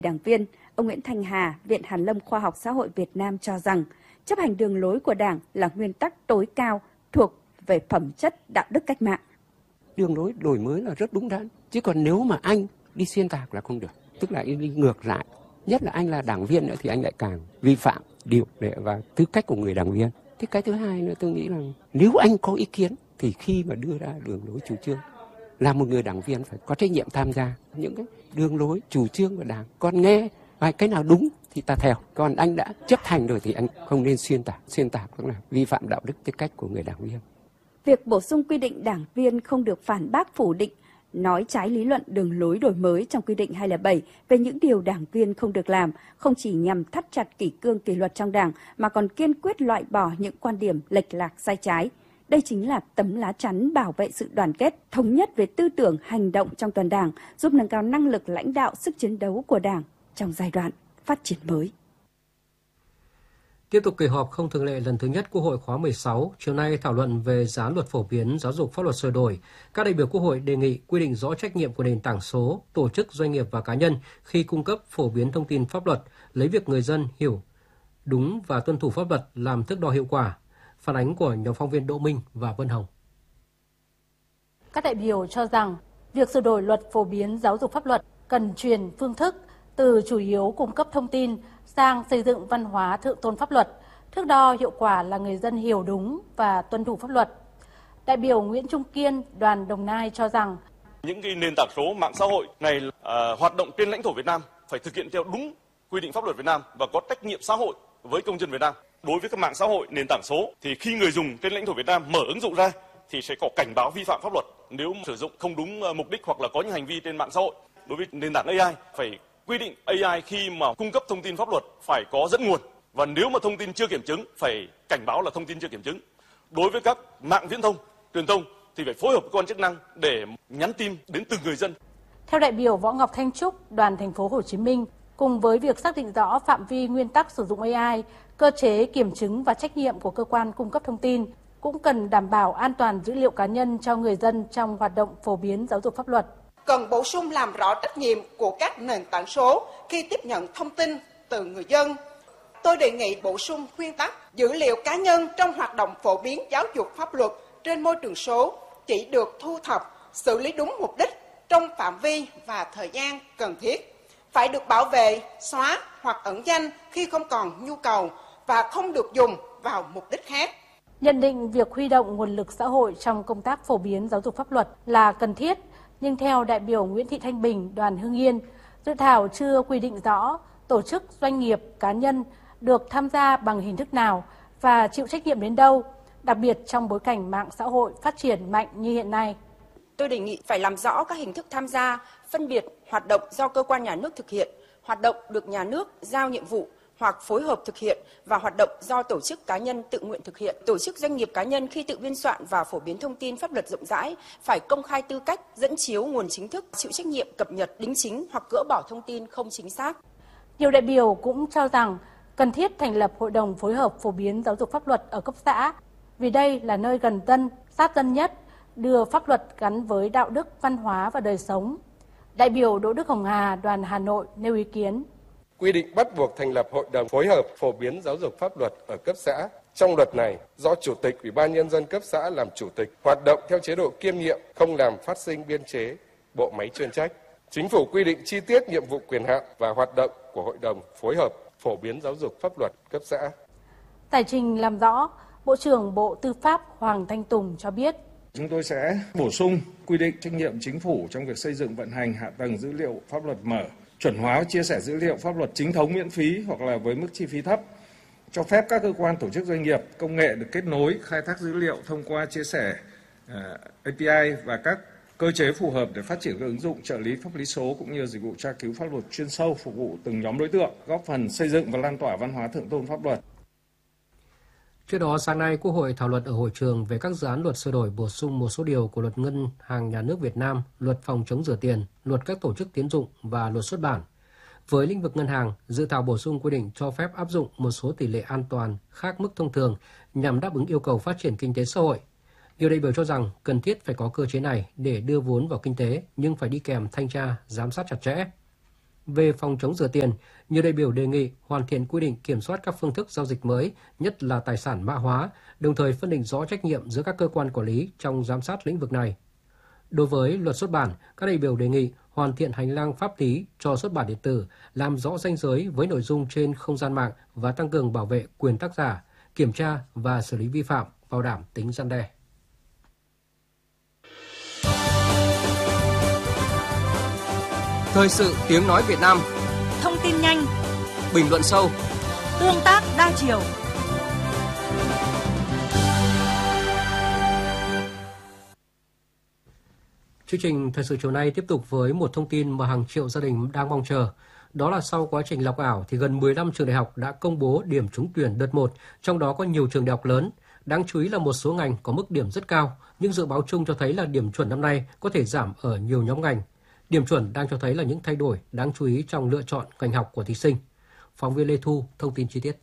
Đảng viên, ông Nguyễn Thanh Hà, Viện Hàn lâm Khoa học Xã hội Việt Nam cho rằng chấp hành đường lối của Đảng là nguyên tắc tối cao thuộc về phẩm chất đạo đức cách mạng. Đường lối đổi mới là rất đúng đắn, chứ còn nếu mà anh đi xuyên tạc là không được, tức là đi ngược lại. Nhất là anh là đảng viên nữa thì anh lại càng vi phạm điều lệ và tư cách của người đảng viên. Thế cái thứ hai nữa tôi nghĩ là nếu anh có ý kiến thì khi mà đưa ra đường lối chủ trương, là một người đảng viên phải có trách nhiệm tham gia những cái đường lối chủ trương của Đảng. Còn nghe cái nào đúng thì ta theo. Còn anh đã chấp hành rồi thì anh không nên xuyên tạc cũng là vi phạm đạo đức tư cách của người đảng viên. Việc bổ sung quy định đảng viên không được phản bác phủ định, nói trái lý luận đường lối đổi mới trong quy định 207 về những điều đảng viên không được làm, không chỉ nhằm thắt chặt kỷ cương kỷ luật trong Đảng mà còn kiên quyết loại bỏ những quan điểm lệch lạc sai trái. Đây chính là tấm lá chắn bảo vệ sự đoàn kết, thống nhất về tư tưởng, hành động trong toàn Đảng, giúp nâng cao năng lực lãnh đạo, sức chiến đấu của Đảng trong giai đoạn phát triển mới. Tiếp tục kỳ họp không thường lệ lần thứ nhất Quốc hội khóa 16, chiều nay thảo luận về dự án luật phổ biến giáo dục pháp luật sửa đổi. Các đại biểu Quốc hội đề nghị quy định rõ trách nhiệm của nền tảng số, tổ chức, doanh nghiệp và cá nhân khi cung cấp phổ biến thông tin pháp luật, lấy việc người dân hiểu đúng và tuân thủ pháp luật làm thước đo hiệu quả. Phản ánh của nhóm phóng viên Đỗ Minh và Vân Hồng. Các đại biểu cho rằng việc sửa đổi luật phổ biến giáo dục pháp luật cần chuyển phương thức từ chủ yếu cung cấp thông tin sang xây dựng văn hóa thượng tôn pháp luật, thước đo hiệu quả là người dân hiểu đúng và tuân thủ pháp luật. Đại biểu Nguyễn Trung Kiên, đoàn Đồng Nai cho rằng những cái nền tảng số mạng xã hội này hoạt động trên lãnh thổ Việt Nam phải thực hiện theo đúng quy định pháp luật Việt Nam và có trách nhiệm xã hội với công dân Việt Nam. Đối với các mạng xã hội, nền tảng số thì khi người dùng trên lãnh thổ Việt Nam mở ứng dụng ra thì sẽ có cảnh báo vi phạm pháp luật nếu sử dụng không đúng mục đích hoặc là có những hành vi trên mạng xã hội. Đối với nền tảng AI phải quy định AI khi mà cung cấp thông tin pháp luật phải có dẫn nguồn và nếu mà thông tin chưa kiểm chứng phải cảnh báo là thông tin chưa kiểm chứng. Đối với các mạng viễn thông, truyền thông thì phải phối hợp với cơ quan chức năng để nhắn tin đến từng người dân. Theo đại biểu Võ Ngọc Thanh Trúc, đoàn Thành phố Hồ Chí Minh, cùng với việc xác định rõ phạm vi nguyên tắc sử dụng AI, cơ chế kiểm chứng và trách nhiệm của cơ quan cung cấp thông tin cũng cần đảm bảo an toàn dữ liệu cá nhân cho người dân trong hoạt động phổ biến giáo dục pháp luật. Cần bổ sung làm rõ trách nhiệm của các nền tảng số khi tiếp nhận thông tin từ người dân. Tôi đề nghị bổ sung nguyên tắc dữ liệu cá nhân trong hoạt động phổ biến giáo dục pháp luật trên môi trường số chỉ được thu thập, xử lý đúng mục đích trong phạm vi và thời gian cần thiết. Phải được bảo vệ, xóa hoặc ẩn danh khi không còn nhu cầu và không được dùng vào mục đích khác. Nhận định việc huy động nguồn lực xã hội trong công tác phổ biến giáo dục pháp luật là cần thiết, nhưng theo đại biểu Nguyễn Thị Thanh Bình, đoàn Hưng Yên, dự thảo chưa quy định rõ tổ chức, doanh nghiệp, cá nhân được tham gia bằng hình thức nào và chịu trách nhiệm đến đâu, đặc biệt trong bối cảnh mạng xã hội phát triển mạnh như hiện nay. Tôi đề nghị phải làm rõ các hình thức tham gia, phân biệt hoạt động do cơ quan nhà nước thực hiện, hoạt động được nhà nước giao nhiệm vụ hoặc phối hợp thực hiện và hoạt động do tổ chức cá nhân tự nguyện thực hiện. Tổ chức doanh nghiệp cá nhân khi tự biên soạn và phổ biến thông tin pháp luật rộng rãi phải công khai tư cách, dẫn chiếu nguồn chính thức, chịu trách nhiệm cập nhật đính chính hoặc gỡ bỏ thông tin không chính xác. Nhiều đại biểu cũng cho rằng cần thiết thành lập hội đồng phối hợp phổ biến giáo dục pháp luật ở cấp xã, vì đây là nơi gần dân, sát dân nhất, đưa pháp luật gắn với đạo đức, văn hóa và đời sống. Đại biểu Đỗ Đức Hồng Hà, đoàn Hà Nội nêu ý kiến. Quy định bắt buộc thành lập hội đồng phối hợp phổ biến giáo dục pháp luật ở cấp xã. Trong luật này, do Chủ tịch Ủy ban Nhân dân cấp xã làm chủ tịch, hoạt động theo chế độ kiêm nhiệm, không làm phát sinh biên chế, bộ máy chuyên trách. Chính phủ quy định chi tiết nhiệm vụ, quyền hạn và hoạt động của hội đồng phối hợp phổ biến giáo dục pháp luật cấp xã. Giải trình làm rõ, Bộ trưởng Bộ Tư pháp Hoàng Thanh Tùng cho biết. Chúng tôi sẽ bổ sung quy định trách nhiệm chính phủ trong việc xây dựng vận hành hạ tầng dữ liệu pháp luật mở, chuẩn hóa chia sẻ dữ liệu pháp luật chính thống miễn phí hoặc là với mức chi phí thấp, cho phép các cơ quan tổ chức doanh nghiệp công nghệ được kết nối khai thác dữ liệu thông qua chia sẻ API và các cơ chế phù hợp để phát triển các ứng dụng trợ lý pháp lý số cũng như dịch vụ tra cứu pháp luật chuyên sâu phục vụ từng nhóm đối tượng, góp phần xây dựng và lan tỏa văn hóa thượng tôn pháp luật. Trước đó, sáng nay, Quốc hội thảo luận ở hội trường về các dự án luật sửa đổi bổ sung một số điều của Luật Ngân hàng Nhà nước Việt Nam, Luật phòng chống rửa tiền, Luật các tổ chức tín dụng và Luật xuất bản. Với lĩnh vực ngân hàng, dự thảo bổ sung quy định cho phép áp dụng một số tỷ lệ an toàn khác mức thông thường nhằm đáp ứng yêu cầu phát triển kinh tế xã hội. Nhiều đại biểu cho rằng cần thiết phải có cơ chế này để đưa vốn vào kinh tế nhưng phải đi kèm thanh tra, giám sát chặt chẽ. Về phòng chống rửa tiền, nhiều đại biểu đề nghị hoàn thiện quy định kiểm soát các phương thức giao dịch mới, nhất là tài sản mã hóa, đồng thời phân định rõ trách nhiệm giữa các cơ quan quản lý trong giám sát lĩnh vực này. Đối với luật xuất bản, các đại biểu đề nghị hoàn thiện hành lang pháp lý cho xuất bản điện tử, làm rõ ranh giới với nội dung trên không gian mạng và tăng cường bảo vệ quyền tác giả, kiểm tra và xử lý vi phạm, bảo đảm tính răn đe. Thời sự tiếng nói Việt Nam. Thông tin nhanh, bình luận sâu, tương tác đa chiều. Chương trình Thời sự chiều nay tiếp tục với một thông tin mà hàng triệu gia đình đang mong chờ. Đó là sau quá trình lọc ảo thì gần 15 trường đại học đã công bố điểm trúng tuyển đợt 1, trong đó có nhiều trường đại học lớn. Đáng chú ý là một số ngành có mức điểm rất cao, nhưng dự báo chung cho thấy là điểm chuẩn năm nay có thể giảm ở nhiều nhóm ngành. Điểm chuẩn đang cho thấy là những thay đổi đáng chú ý trong lựa chọn ngành học của thí sinh. Phóng viên Lê Thu thông tin chi tiết.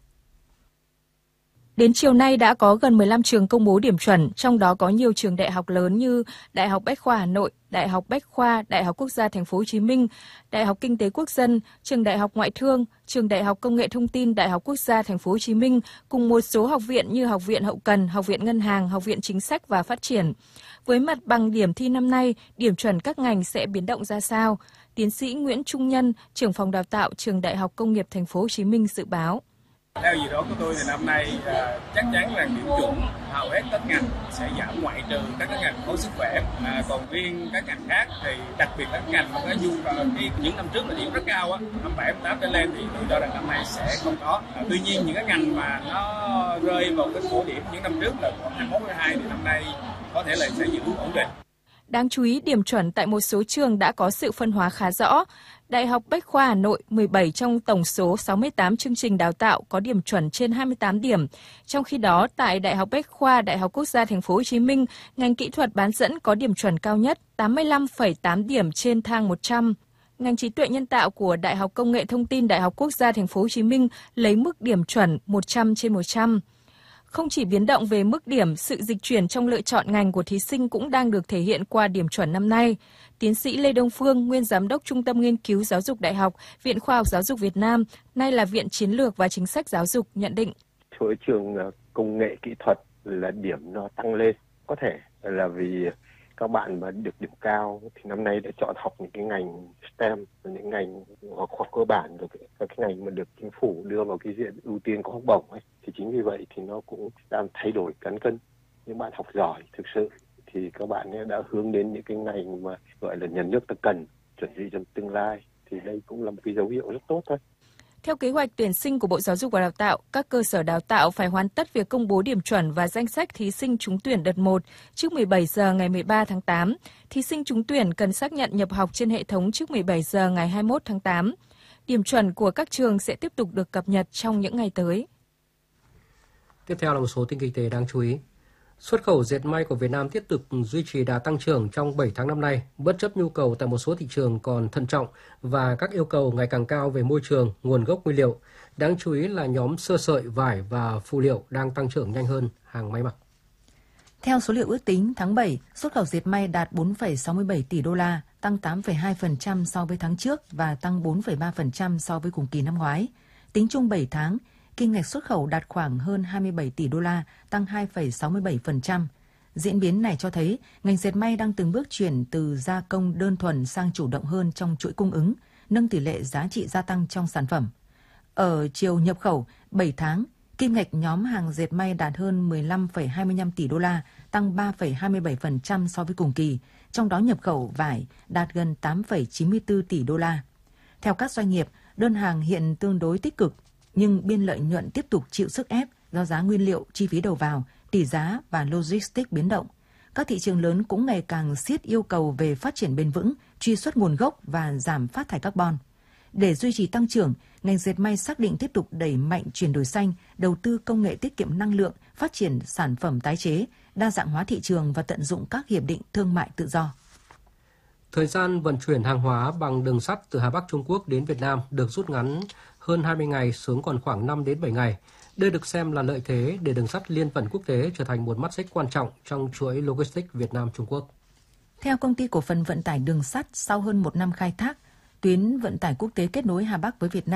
Đến chiều nay đã có gần 15 trường công bố điểm chuẩn, trong đó có nhiều trường đại học lớn như Đại học Bách khoa Hà Nội, Đại học Bách khoa, Đại học Quốc gia Thành phố Hồ Chí Minh, Đại học Kinh tế Quốc dân, Trường Đại học Ngoại thương, Trường Đại học Công nghệ Thông tin Đại học Quốc gia Thành phố Hồ Chí Minh cùng một số học viện như Học viện Hậu cần, Học viện Ngân hàng, Học viện Chính sách và Phát triển. Với mặt bằng điểm thi năm nay, điểm chuẩn các ngành sẽ biến động ra sao? Tiến sĩ Nguyễn Trung Nhân, trưởng phòng đào tạo Trường Đại học Công nghiệp Thành phố Hồ Chí Minh dự báo. Theo dự đoán của tôi thì năm nay chắc chắn là điểm chuẩn hầu hết các ngành sẽ giảm, ngoại trừ các ngành khối sức khỏe. Còn riêng các ngành khác thì đặc biệt các ngành mà có nhu cầu những năm trước là điểm rất cao á, năm 7, 8 trở lên thì tôi cho rằng năm nay sẽ không có. Tuy nhiên những cái ngành mà nó rơi vào cái phổ điểm những năm trước là khoảng 21, 22 thì năm nay có thể là sẽ giữ ổn định. Đáng chú ý, điểm chuẩn tại một số trường đã có sự phân hóa khá rõ. Đại học Bách khoa Hà Nội 17 trong tổng số 68 chương trình đào tạo có điểm chuẩn trên 28 điểm. Trong khi đó, tại Đại học Bách khoa, Đại học Quốc gia Thành phố Hồ Chí Minh, ngành kỹ thuật bán dẫn có điểm chuẩn cao nhất 85,8 điểm trên thang 100. Ngành trí tuệ nhân tạo của Đại học Công nghệ Thông tin Đại học Quốc gia Thành phố Hồ Chí Minh lấy mức điểm chuẩn 100 trên 100. Không chỉ biến động về mức điểm, sự dịch chuyển trong lựa chọn ngành của thí sinh cũng đang được thể hiện qua điểm chuẩn năm nay. Tiến sĩ Lê Đông Phương, nguyên giám đốc Trung tâm Nghiên cứu Giáo dục Đại học, Viện Khoa học Giáo dục Việt Nam, nay là Viện Chiến lược và Chính sách Giáo dục, nhận định. Với trường công nghệ kỹ thuật là điểm nó tăng lên. Có thể là vì các bạn mà được điểm cao thì năm nay đã chọn học những cái ngành STEM, những ngành khoa học cơ bản, rồi các cái ngành mà được chính phủ đưa vào cái diện ưu tiên có học bổng ấy. Thì chính vì vậy thì nó cũng đang thay đổi cán cân. Những bạn học giỏi thực sự thì các bạn ấy đã hướng đến những cái ngành mà gọi là nhà nước ta cần, chuẩn bị trong tương lai. Thì đây cũng là một cái dấu hiệu rất tốt thôi. Theo kế hoạch tuyển sinh của Bộ Giáo dục và Đào tạo, các cơ sở đào tạo phải hoàn tất việc công bố điểm chuẩn và danh sách thí sinh trúng tuyển đợt 1 trước 17 giờ ngày 13 tháng 8. Thí sinh trúng tuyển cần xác nhận nhập học trên hệ thống trước 17 giờ ngày 21 tháng 8. Điểm chuẩn của các trường sẽ tiếp tục được cập nhật trong những ngày tới. Tiếp theo là một số tin kinh tế đáng chú ý. Xuất khẩu dệt may của Việt Nam tiếp tục duy trì đà tăng trưởng trong 7 tháng năm nay, bất chấp nhu cầu tại một số thị trường còn thận trọng và các yêu cầu ngày càng cao về môi trường, nguồn gốc nguyên liệu. Đáng chú ý là nhóm sơ sợi, vải và phụ liệu đang tăng trưởng nhanh hơn hàng may mặc. Theo số liệu ước tính, tháng 7, xuất khẩu dệt may đạt 4,67 tỷ đô la, tăng 8,2% so với tháng trước và tăng 4,3% so với cùng kỳ năm ngoái. Tính chung 7 tháng, kim ngạch xuất khẩu đạt khoảng hơn 27 tỷ đô la, tăng 2,67%. Diễn biến này cho thấy ngành dệt may đang từng bước chuyển từ gia công đơn thuần sang chủ động hơn trong chuỗi cung ứng, nâng tỷ lệ giá trị gia tăng trong sản phẩm. Ở chiều nhập khẩu, 7 tháng, kim ngạch nhóm hàng dệt may đạt hơn 15,25 tỷ đô la, tăng 3,27% so với cùng kỳ, trong đó nhập khẩu vải đạt gần 8,94 tỷ đô la. Theo các doanh nghiệp, đơn hàng hiện tương đối tích cực, nhưng biên lợi nhuận tiếp tục chịu sức ép do giá nguyên liệu, chi phí đầu vào, tỷ giá và logistics biến động. Các thị trường lớn cũng ngày càng siết yêu cầu về phát triển bền vững, truy xuất nguồn gốc và giảm phát thải carbon. Để duy trì tăng trưởng, ngành dệt may xác định tiếp tục đẩy mạnh chuyển đổi xanh, đầu tư công nghệ tiết kiệm năng lượng, phát triển sản phẩm tái chế, đa dạng hóa thị trường và tận dụng các hiệp định thương mại tự do. Thời gian vận chuyển hàng hóa bằng đường sắt từ Hà Bắc Trung Quốc đến Việt Nam được rút ngắn hơn 20 ngày xuống còn khoảng 5 đến 7 ngày. Đây được xem là lợi thế để đường sắt liên vận quốc tế trở thành một mắt xích quan trọng trong chuỗi logistics Việt Nam-Trung Quốc. Theo Công ty Cổ phần Vận tải Đường sắt, sau hơn một năm khai thác, Tuyến vận tải quốc tế kết nối Hà Bắc với Việt Nam